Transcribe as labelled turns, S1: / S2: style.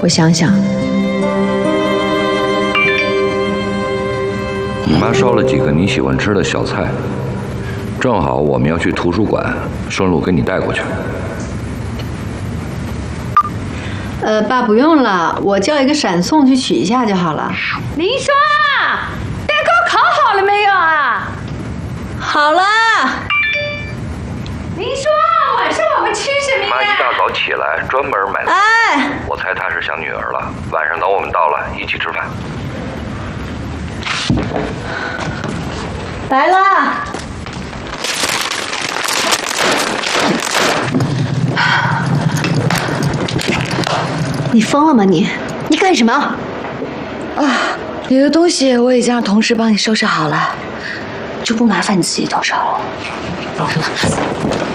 S1: 我想想。
S2: 你妈烧了几个你喜欢吃的小菜，正好我们要去图书馆，顺路给你带过去。
S1: 爸不用了，我叫一个闪送去取一下就好了。
S3: 林双，蛋糕烤好了没有啊？
S1: 好了。
S3: 林双，晚上我们吃什么呀？
S2: 妈一大早起来专门买的。
S1: 哎，
S2: 我猜她是想女儿了。晚上等我们到了，一起吃饭。
S1: 来啦！你疯了吗你？你干什么？
S4: 啊，你的东西我已经让同事帮你收拾好了，就不麻烦你自己动手了。